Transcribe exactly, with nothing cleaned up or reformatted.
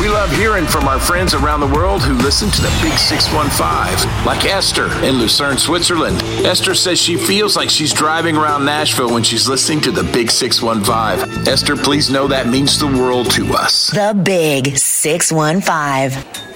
We love hearing from our friends around the world who listen to the Big six one five, like Esther in Lucerne, Switzerland. Esther says she feels like she's driving around Nashville when she's listening to the Big six one five. Esther, please know that means the world to us. The Big six one five.